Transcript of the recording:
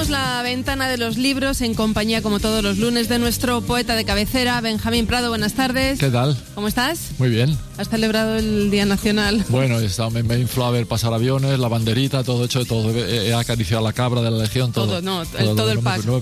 Abrimos la ventana de los libros en compañía, como todos los lunes, de nuestro poeta de cabecera, Benjamín Prado. Buenas tardes. ¿Qué tal? ¿Cómo estás? Muy bien. ¿Has celebrado el Día Nacional? Bueno, me infló a ver pasar aviones, la banderita, todo hecho, todo. He acariciado la cabra de la Legión, todo. Todo el pack.